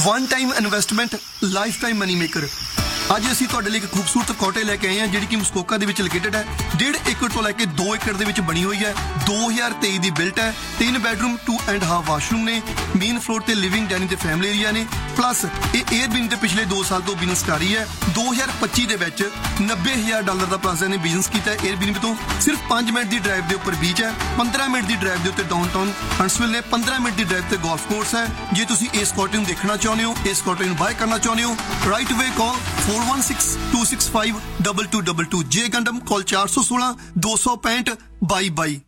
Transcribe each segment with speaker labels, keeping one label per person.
Speaker 1: One time investment life time money maker. ਅੱਜ ਅਸੀਂ ਤੁਹਾਡੇ ਲਈ ਇੱਕ ਖੂਬਸੂਰਤ ਕੋਟੇ ਲੈ ਕੇ ਆਏ ਹਾਂ ਜਿਹੜੀ ਕਿ ਮਸਕੋਕਾ ਦੇ ਵਿੱਚ ਲੋਕੇਟਡ ਹੈ। 1.5 ਏਕੜ ਤੋਂ ਲੈ ਕੇ 2 ਏਕੜ ਦੇ ਵਿੱਚ ਬਣੀ ਹੋਈ ਹੈ। 2023 ਦੀ ਬਿਲਟ ਹੈ। 3 ਬੈਡਰੂਮ 2.5 ਵਾਸ਼ਰੂਮ ਨੇ। ਮੇਨ ਫਲੋਰ ਤੇ ਲਿਵਿੰਗ ਡਾਈਨਿੰਗ ਤੇ ਫੈਮਿਲੀ ਏਰੀਆ ਨੇ। ਪਲੱਸ ਇਹ 에ਅਰਬੀਐਨ ਤੇ ਪਿਛਲੇ 2 ਸਾਲ ਤੋਂ ਬਿਜ਼ਨਸ ਕਰ ਰਹੀ ਹੈ। 2025 ਦੇ ਵਿੱਚ $90,000 ਦਾ ਪਲਾਜ਼ਾ ਨੇ ਬਿਜ਼ਨਸ ਕੀਤਾ ਹੈ 에ਅਰਬੀਐਨ ਤੋਂ। ਸਿਰਫ 5 ਮਿੰਟ ਦੀ ਡਰਾਈਵ ਦੇ ਉੱਪਰ ਬੀਚ ਹੈ। 15 ਮਿੰਟ ਦੀ ਡਰਾਈਵ ਦੇ ਉੱਤੇ ਡਾਊਨਟਾਊਨ ਹੰਟਸਵਿਲ ਨੇ। 15 ਮਿੰਟ ਦੀ ਡਰਾਈਵ ਤੇ ਗੋਲਫ ਕੋਰਸ ਹੈ। ਜੇ ਤੁਸੀਂ ਇਸ ਕੋਟੇ ਨੂੰ ਦੇਖਣਾ ਚਾਹੁੰਦੇ ਹੋ, ਇਸ ਕੋਟੇ ਨੂੰ ਬਾਏ ਕਰਨਾ ਚਾਹੁੰਦੇ ਹੋ, ਰਾਈਟ ਅਵੇ ਕਾਲ 4162652222 ਜੇ ਗੰਡਮ ਕਾਲ 416 265 2222।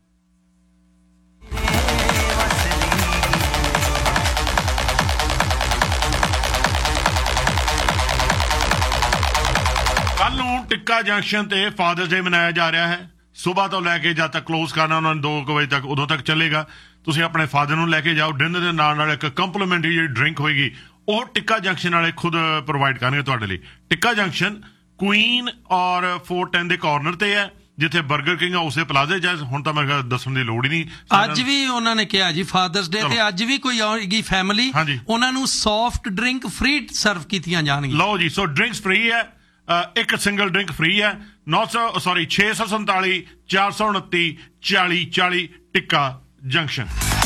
Speaker 2: ਕੱਲ ਨੂੰ ਟਿੱਕਾ ਜੰਕਸ਼ਨ ਤੇ ਫਾਦਰਸ ਡੇ ਮਨਾਇਆ ਜਾ ਰਿਹਾ ਹੈ। ਸਵੇਰ ਤੋਂ ਲੈ ਕੇ ਜਦ ਤੱਕ ਕਲੋਜ਼ ਕਰਨਾ ਉਹਨਾਂ ਨੇ 2 ਵਜੇ ਤੱਕ, ਉਦੋਂ ਤੱਕ ਚੱਲੇਗਾ। ਤੁਸੀਂ ਆਪਣੇ ਫਾਦਰ ਨੂੰ ਲੈ ਕੇ ਜਾਓ। ਡਿਨਰ ਦੇ ਨਾਲ ਇੱਕ ਕੰਪਲੀਮੈਂਟਰੀ ਜਿਹੜੀ ਡਰਿੰਕ ਹੋਏਗੀ ਉਹ ਟਿੱਕਾ ਜੰਕਸ਼ਨ ਵਾਲੇ ਖੁਦ ਪ੍ਰੋਵਾਈਡ ਕਰਨਗੇ ਤੁਹਾਡੇ ਲਈ। ਟਿੱਕਾ ਜੰਕਸ਼ਨ ਕੁਈਨ ਔਰ 410 ਦੇ ਕਾਰਨਰ ਤੇ ਹੈ ਜਿੱਥੇ 버ਗਰ ਕਿੰਗ ਆ, ਉਸੇ ਪਲਾਜ਼ੇ 'ਚ। ਹੁਣ ਤਾਂ ਮੈਂ ਦੱਸਣ ਦੀ ਲੋੜ ਹੀ ਨਹੀਂ।
Speaker 3: ਅੱਜ ਵੀ ਉਹਨਾਂ ਨੇ ਕਿਹਾ ਜੀ ਫਾਦਰਸ ਡੇ ਤੇ ਅੱਜ ਵੀ ਕੋਈ ਆਏਗੀ ਫੈਮਿਲੀ, ਉਹਨਾਂ ਨੂੰ ਸੌਫਟ ਡਰਿੰਕ ਫ੍ਰੀ ਸਰਵ ਕੀਤੀਆਂ ਜਾਣਗੀਆਂ।
Speaker 2: ਲਓ ਜੀ, ਸੋ ਡਰਿੰਕਸ ਫ੍ਰੀ ਹੈ। ਇੱਕ ਸਿੰਗਲ ਡਰਿੰਕ ਫ੍ਰੀ ਹੈ। 647 429 4040 ਟਿੱਕਾ ਜੰਕਸ਼ਨ।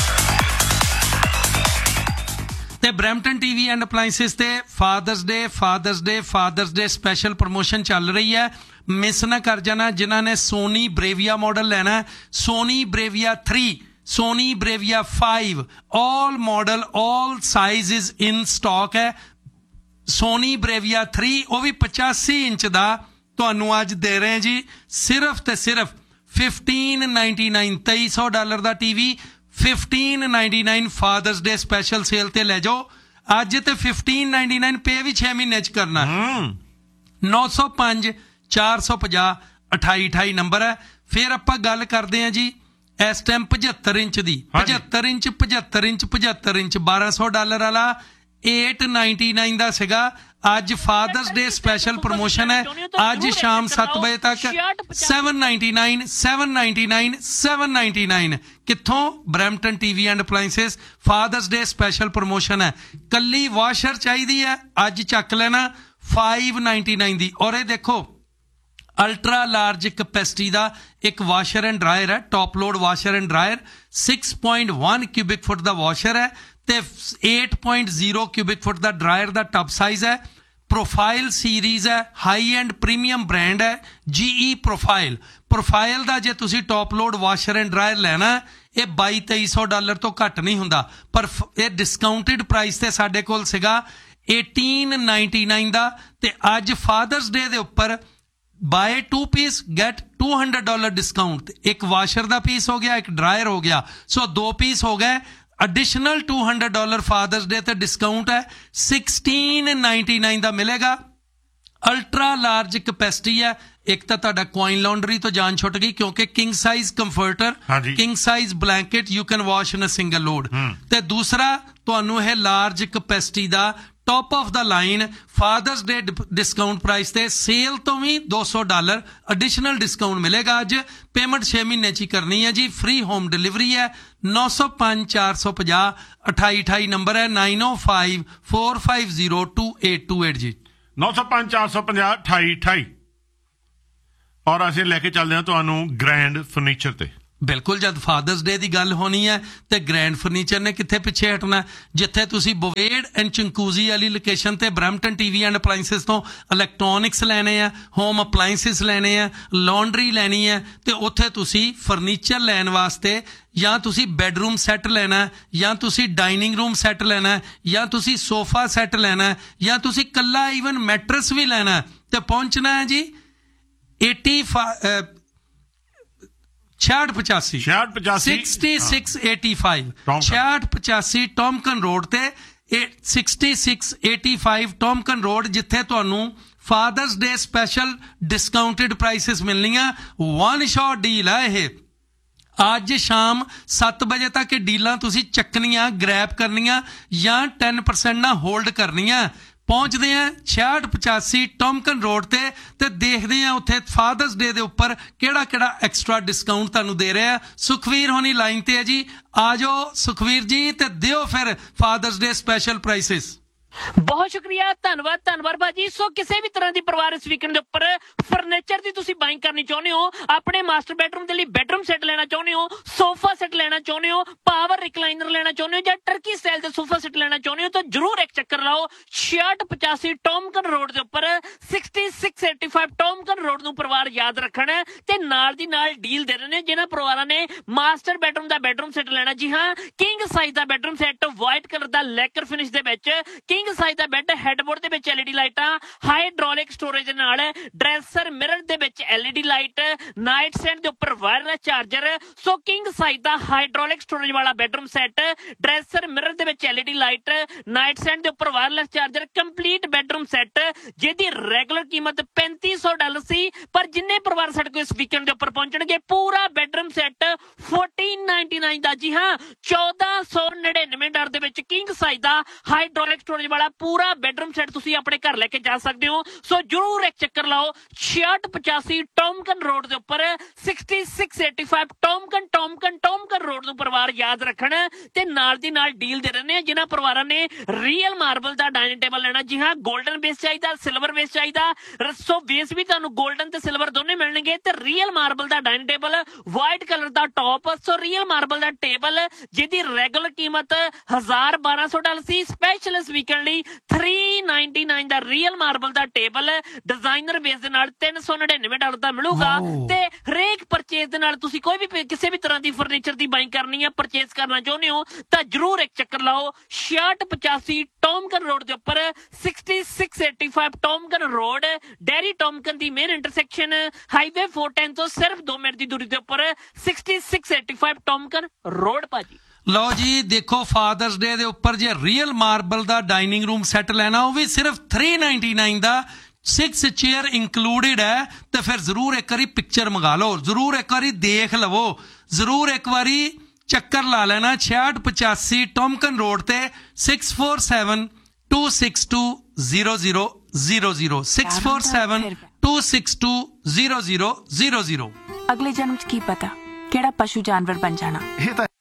Speaker 3: ਤੇ ਬਰੈਂਪਟਨ ਟੀਵੀ ਐਂਡ ਅਪਲਾਈਐਂਸਿਸ ਤੇ ਫਾਦਰਸ ਡੇ ਸਪੈਸ਼ਲ ਪ੍ਰਮੋਸ਼ਨ ਚੱਲ ਰਹੀ ਹੈ। ਮਿਸ ਨਾ ਕਰ ਜਾਣਾ। ਜਿਨ੍ਹਾਂ ਨੇ ਸੋਨੀ ਬਰੇਵੀਆ ਮਾਡਲ ਲੈਣਾ, ਸੋਨੀ ਬਰੇਵੀਆ 3, ਸੋਨੀ ਬਰੇਵੀਆ 5, ਆਲ ਮਾਡਲ ਆਲ ਸਾਈਜ਼ਜ਼ ਇਨ ਸਟਾਕ ਹੈ। ਸੋਨੀ ਬਰੇਵੀਆ 3 ਉਹ ਵੀ 85 ਇੰਚ ਦਾ ਤੁਹਾਨੂੰ ਅੱਜ ਦੇ ਰਹੇ ਜੀ ਸਿਰਫ ਤੇ ਸਿਰਫ $1599, $2300 ਦਾ ਟੀਵੀ। $1599 ਫਾਦਰਸ ਡੇ ਸਪੈਸ਼ਲ ਸੇਲ ਤੇ ਲੈ ਜਾਓ ਅੱਜ। ਤੇ $1599 ਪੇ ਵੀ 6 ਮਹੀਨੇ ਚ ਕਰਨਾ। 905 450 2828 ਨੰਬਰ ਹੈ। ਫਿਰ ਆਪਾਂ ਗੱਲ ਕਰਦੇ ਹਾਂ ਜੀ ਇਸ ਟਾਈਮ 75 ਇੰਚ ਦੀ। 75 ਇੰਚ $1,200 ਵਾਲਾ $899 ਦਾ ਸੀਗਾ। ਅੱਜ ਫਾਦਰਸ ਡੇ ਸਪੈਸ਼ਲ ਪ੍ਰਮੋਸ਼ਨ ਹੈ। ਅੱਜ ਸ਼ਾਮ 7 ਵਜੇ ਤੱਕ $799 ਕਿੱਥੋਂ? Brampton TV and ਅਪਲਾਈਐਂਸਿਸ। Fathers day special promotion ਹੈ। ਕੱਲੀ ਵਾਸ਼ਰ ਚਾਹੀਦੀ ਹੈ ਅੱਜ ਚੱਕ ਲੈਣਾ $599 ਦੀ। ਔਰ ਇਹ ਦੇਖੋ ਅਲਟਰਾ ਲਾਰਜ ਕਪੈਸਿਟੀ ਦਾ ਇੱਕ ਵਾਸ਼ਰ ਐਂਡ ਡਰਾਇਰ ਹੈ। Top load washer and dryer 6.1 cubic foot the washer ਹੈ ਤੇ 8.0 ਕਿਊਬਿਕ ਫੁੱਟ ਦਾ ਡਰਾਇਰ ਦਾ ਟਬ ਸਾਈਜ਼ ਹੈ। ਪ੍ਰੋਫਾਈਲ ਸੀਰੀਜ਼ ਹੈ। ਹਾਈ ਐਂਡ ਪ੍ਰੀਮੀਅਮ ਬ੍ਰਾਂਡ ਹੈ GE ਪ੍ਰੋਫਾਈਲ ਦਾ। ਜੇ ਤੁਸੀਂ top load washer and dryer ਲੈਣਾ ਇਹ $2,200 ਤੋਂ ਘੱਟ ਨਹੀਂ ਹੁੰਦਾ, ਪਰ ਇਹ ਡਿਸਕਾਊਂਟਡ ਪ੍ਰਾਈਸ ਤੇ ਸਾਡੇ ਕੋਲ ਸੀਗਾ $1899 ਦਾ। ਤੇ ਅੱਜ ਫਾਦਰਸ ਡੇ ਦੇ ਉੱਪਰ ਬਾਏ 2 ਪੀਸ ਗੈਟ $200 ਡਿਸਕਾਊਂਟ। ਇੱਕ ਵਾਸ਼ਰ ਦਾ ਪੀਸ ਹੋ ਗਿਆ, ਇੱਕ ਡਰਾਇਰ ਹੋ ਗਿਆ, ਸੋ 2 ਪੀਸ ਹੋ ਗਏ। ਐਡੀਸ਼ਨਲ $200 ਫਾਦਰਸ ਡੇ ਤੇ ਡਿਸਕਾਊਂਟ ਹੈ। $1699 ਦਾ ਮਿਲੇਗਾ। ਅਲਟਰਾ ਲਾਰਜ ਕਪੈਸਿਟੀ ਹੈ। ਇੱਕ ਤਾਂ ਤੁਹਾਡਾ ਕੁਆਇਨ ਲਾਉਂਡਰੀ ਤੋਂ ਜਾਨ ਛੁੱਟ ਗਈ ਕਿਉਂਕਿ king size comforter, king size blanket you can wash in a single load. ਤੇ ਦੂਸਰਾ ਤੁਹਾਨੂੰ ਇਹ large capacity the top of the line fathers day discount price ਤੇ ਸੇਲ ਤੋਂ ਵੀ $200 ਐਡੀਸ਼ਨਲ ਡਿਸਕਾਊਂਟ ਮਿਲੇਗਾ। ਅੱਜ ਪੇਮੈਂਟ 6 ਮਹੀਨੇ 'ਚ ਹੀ ਕਰਨੀ ਹੈ ਜੀ। ਫ੍ਰੀ ਹੋਮ ਡਿਲੀਵਰੀ ਹੈ। 905 450 2828 ਨੰਬਰ ਹੈ। 905 450 2828 ਜੀ।
Speaker 2: 905 450 2828। ਔਰ ਅਸੀਂ ਲੈ ਕੇ ਚੱਲਦੇ ਹਾਂ ਤੁਹਾਨੂੰ ਗ੍ਰੈਂਡ ਫਰਨੀਚਰ ਤੇ।
Speaker 3: ਬਿਲਕੁਲ, ਜਦ ਫਾਦਰਸ ਡੇ ਦੀ ਗੱਲ ਹੋਣੀ ਹੈ ਤੇ ਗ੍ਰੈਂਡ ਫਰਨੀਚਰ ਨੇ ਕਿੱਥੇ ਪਿੱਛੇ ਹਟਣਾ। ਜਿੱਥੇ ਤੁਸੀਂ ਬੋਵੇਡ ਐਂਡ ਚੰਕੂਜ਼ੀ ਵਾਲੀ ਲੋਕੇਸ਼ਨ ਤੇ ਬਰੈਂਪਟਨ ਟੀਵੀ ਐਂਡ ਅਪਲਾਈਐਂਸਿਸ ਤੋਂ ਇਲੈਕਟ੍ਰੋਨਿਕਸ ਲੈਣੇ ਆ, ਹੋਮ ਅਪਲਾਈਐਂਸਿਸ ਲੈਣੇ ਆ, ਲਾਂਡਰੀ ਲੈਣੀ ਹੈ, ਤੇ ਉੱਥੇ ਤੁਸੀਂ ਫਰਨੀਚਰ ਲੈਣ ਵਾਸਤੇ ਜਾਂ ਤੁਸੀਂ ਬੈਡਰੂਮ ਸੈੱਟ ਲੈਣਾ, ਜਾਂ ਤੁਸੀਂ ਡਾਈਨਿੰਗ ਰੂਮ ਸੈੱਟ ਲੈਣਾ, ਜਾਂ ਤੁਸੀਂ ਸੋਫਾ ਸੈੱਟ ਲੈਣਾ, ਜਾਂ ਤੁਸੀਂ ਕੱਲਾ ਈਵਨ ਮੈਟਰਸ ਵੀ ਲੈਣਾ, ਤੇ ਪਹੁੰਚਣਾ ਹੈ ਜੀ 6685 ਟੌਮਕਨ ਰੋਡ ਤੇ 6685 ਟੌਮਕਨ ਰੋਡ, ਜਿੱਥੇ ਤੁਹਾਨੂੰ ਫਾਦਰਸ ਡੇ ਸਪੈਸ਼ਲ ਡਿਸਕਾਊਂਟਡ ਪ੍ਰਾਈਸਿਸ ਮਿਲਣੀਆਂ। ਵਨ ਸ਼ਾਟ ਡੀਲ ਹੈ ਇਹ। ਅੱਜ ਸ਼ਾਮ 7 ਵਜੇ ਤੱਕ ਇਹ ਡੀਲਾਂ ਤੁਸੀਂ ਚੱਕਣੀਆਂ, ਗ੍ਰੈਬ ਕਰਨੀਆਂ ਜਾਂ 10% ਨਾਲ ਹੋਲਡ ਕਰਨੀਆਂ। ਪਹੁੰਚਦੇ ਆ 6685 ਟੌਮਕਨ ਰੋਡ ਤੇ ਦੇਖਦੇ ਆ ਉੱਥੇ ਫਾਦਰਸ ਡੇ ਦੇ ਉੱਪਰ ਕਿਹੜਾ ਐਕਸਟਰਾ ਡਿਸਕਾਊਂਟ ਤੁਹਾਨੂੰ ਦੇ ਰਿਹਾ। ਸੁਖਵੀਰ ਹੋਣੀ ਲਾਈਨ ਤੇ ਹੈ ਜੀ। ਆ ਜਾਓ ਸੁਖਵੀਰ ਜੀ ਤੇ ਦਿਓ ਫਿਰ ਫਾਦਰਸ ਡੇ ਸਪੈਸ਼ਲ ਪ੍ਰਾਈਸਿਸ।
Speaker 4: ਬਹੁਤ ਸ਼ੁਕਰੀਆ, ਧੰਨਵਾਦ ਭਾਜੀ। ਸੋ ਕਿਸੇ ਵੀ ਤਰ੍ਹਾਂ ਦੀ ਪਰਿਵਾਰ ਇਸ ਵੀਕਐਂਡ ਦੇ ਉੱਪਰ ਫਰਨੀਚਰ ਦੀ ਤੁਸੀਂ ਬਾਇੰਗ ਕਰਨੀ ਚਾਹੁੰਦੇ ਹੋ, ਆਪਣੇ ਮਾਸਟਰ ਬੈਡਰੂਮ ਦੇ ਲਈ ਬੈਡਰੂਮ ਸੈੱਟ ਲੈਣਾ ਚਾਹੁੰਦੇ ਹੋ, ਸੋਫਾ ਸੈੱਟ ਲੈਣਾ ਚਾਹੁੰਦੇ ਹੋ, ਪਾਵਰ ਰਿਕਲਾਈਨਰ ਲੈਣਾ ਚਾਹੁੰਦੇ ਹੋ ਜਾਂ ਟਰਕੀ ਸਟਾਈਲ ਦੇ ਸੋਫਾ ਸੈੱਟ ਲੈਣਾ ਚਾਹੁੰਦੇ ਹੋ ਤਾਂ ਜਰੂਰ ਇੱਕ ਚੱਕਰ ਲਾਓ 6685 ਟੌਮਕਨ ਰੋਡ ਦੇ ਉੱਪਰ 6685 ਟੌਮਕਨ ਰੋਡ ਨੂੰ ਪਰਿਵਾਰ ਯਾਦ ਰੱਖਣਾ ਤੇ ਨਾਲ ਦੀ ਨਾਲ ਡੀਲ ਦੇ ਰਹੇ ਨੇ ਜਿਨ੍ਹਾਂ ਪਰਿਵਾਰਾਂ ਨੇ ਮਾਸਟਰ ਬੈਡਰੂਮ ਦਾ ਬੈਡਰੂਮ ਸੈੱਟ ਲੈਣਾ। ਜੀ ਹਾਂ, ਕਿੰਗ ਸਾਈਜ਼ ਦਾ ਬੈਡਰੂਮ ਸੈੱਟ ਵਾਈਟ ਕਲਰ ਦਾ ਲੈਕਰ ਫਿਨਿਸ਼ ਦੇ ਵਿੱਚ, ਕਿੰਗ ਸਾਈਜ਼ ਦਾ ਬੈੱਡ ਹੈਡਬੋਰਡ ਦੇ ਵਿੱਚ LED ਲਾਈਟਾਂ, ਹਾਈਡ੍ਰੋਲਿਕ ਸਟੋਰੇਜ ਦੇ ਨਾਲ, ਡਰੈਸਰ ਮਿਰਰ ਦੇ ਵਿੱਚ LED ਲਾਈਟ, ਨਾਈਟ ਸਟੈਂਡ ਦੇ ਉੱਪਰ ਵਾਇਰਲੈਸ ਚਾਰਜਰ। ਸੋ ਕਿੰਗ ਸਾਈਜ਼ ਦਾ ਹਾਈਡ੍ਰੋਲਿਕ ਸਟੋਰੇਜ ਵਾਲਾ ਬੈਡਰੂਮ ਸੈੱਟ, ਡਰੈਸਰ ਮਿਰਰ ਦੇ ਵਿੱਚ LED ਲਾਈਟ, ਨਾਈਟ ਸਟੈਂਡ ਦੇ ਉੱਪਰ wireless charger, complete bedroom set ਜਿਹਦੀ ਰੈਗੂਲਰ ਕੀਮਤ $3500 ਸੀ, ਪਰ ਜਿੰਨੇ ਪਰਿਵਾਰ ਸਾਡੇ ਕੋਲ ਇਸ ਵੀਕਐਂਡ ਦੇ ਉੱਪਰ ਪਹੁੰਚਣਗੇ ਪੂਰਾ ਬੈਡਰੂਮ ਸੈੱਟ $1499 ਦਾ। ਜੀ ਹਾਂ, $1499 ਦੇ ਵਿੱਚ ਕਿੰਗ ਸਾਈਜ਼ ਦਾ ਹਾਈਡ੍ਰੋਲਿਕ ਸਟੋਰੇਜ ਵਾਲਾ ਪੂਰਾ ਬੈਡਰੂਮ ਸੈੱਟ ਤੁਸੀਂ ਆਪਣੇ ਘਰ ਲੈ ਕੇ ਜਾ ਸਕਦੇ ਹੋ। ਸੋ ਜਰੂਰ ਇੱਕ ਚੱਕਰ ਲਾਓ 6685 ਟੌਮਕਨ ਰੋਡ ਦੇ ਉੱਪਰ 6685 ਟੌਮਕਨ ਰੋਡ ਨੂੰ ਪਰਿਵਾਰ ਯਾਦ ਰੱਖਣ ਤੇ ਨਾਲ ਦੀ ਨਾਲ ਡੀਲ ਦੇ ਰਹੇ ਨੇ ਜਿਨ੍ਹਾਂ ਪਰਿਵਾਰਾਂ ਨੇ ਰੀਅਲ ਮਾਰਬਲ ਦਾ ਡਾਈਨਿੰਗ ਟੇਬਲ ਲੈਣਾ। ਜੀ ਹਾਂ, 골ਡਨ ਬੇਸ ਚਾਹੀਦਾ, ਸਿਲਵਰ ਬੇਸ ਚਾਹੀਦਾ, ਸੋ ਬੇਸ ਵੀ ਤੁਹਾਨੂੰ 골ਡਨ ਤੇ ਸਿਲਵਰ ਦੋਨੇ ਮਿਲਣਗੇ ਤੇ ਰੀਅਲ ਮਾਰਬਲ ਦਾ ਡਾਈਨਿੰਗ ਟੇਬਲ, ਵਾਈਟ ਕਲਰ ਦਾ ਟੌਪ, ਸੋ ਰੀਅਲ ਮਾਰਬਲ ਦਾ ਟੇਬਲ ਜਿਹਦੀ ਰੈਗੂਲਰ ਕੀਮਤ $1200 ਸੀ, ਸਪੈਸ਼ਲ ਇਸ ਵੀਕਐਂਡ ਲਈ $399 ਦਾ ਰੀਅਲ ਮਾਰਬਲ ਦਾ ਟੇਬਲ ਡਿਜ਼ਾਈਨਰ ਬੇਸ ਦੇ ਨਾਲ $399 ਦਾ ਮਿਲੂਗਾ। ਤੇ ਹਰੇਕ ਪਰਚੇਜ਼ ਦੇ ਨਾਲ ਤੁਸੀਂ ਕੋਈ ਵੀ ਕਿਸੇ ਵੀ ਤਰ੍ਹਾਂ ਦੀ ਫਰਨੀਚਰ ਦੀ ਬਾਇੰਗ ਕਰਨੀ ਹੈ, ਪਰਚੇਜ਼ ਕਰਨਾ ਚਾਹੁੰਦੇ ਹੋ ਤਾਂ ਜਰੂਰ ਇੱਕ ਚੱਕਰ ਲਾਓ 6685 ਟੌਮਕਨ ਰੋਡ ਦੇ ਉੱਪਰ 6685 ਟੌਮਕਨ ਰੋਡ, ਡੈਰੀ ਟੌਮਕਨ ਦੀ ਮੇਨ ਇੰਟਰਸੈਕਸ਼ਨ ਹਾਈਵੇ 410 ਤੋਂ ਸਿਰਫ 2 ਮਿੰਟ ਦੀ ਦੂਰੀ ਦੇ ਉੱਪਰ 6685 ਟੌਮਕਨ ਰੋਡ ਭਾਜੀ।
Speaker 3: ਲਓ ਜੀ, ਦੇਖੋ ਫਾਦਰਸ ਡੇ ਦੇ ਉੱਪਰ ਜੇ ਰੀਅਲ ਮਾਰਬਲ ਦਾ ਡਾਈਨਿੰਗ ਰੂਮ ਸੈੱਟ ਲੈਣਾ ਉਹ ਵੀ ਸਿਰਫ $399 ਦਾ, 6 ਚੇਅਰ ਇੰਕਲੂਡਿਡ ਹੈ ਤੇ ਫਿਰ ਜ਼ਰੂਰ ਇੱਕ ਵਾਰੀ ਪਿਕਚਰ ਮੰਗਾ ਲਓ, ਜ਼ਰੂਰ ਇੱਕ ਵਾਰੀ ਦੇਖ ਲਵੋ, ਜ਼ਰੂਰ ਇੱਕ ਵਾਰੀ ਚੱਕਰ ਲਾ ਲੈਣਾ 6685 ਟੌਮਕਨ ਰੋਡ ਤੇ 6472620000 6472620000।
Speaker 5: ਅਗਲੇ ਜਨਮ ਚ ਕੀ ਪਤਾ ਕਿਹੜਾ ਪਸ਼ੂ ਜਾਨਵਰ ਬਣ ਜਾਣਾ।
Speaker 1: ਇਹ ਤਾਂ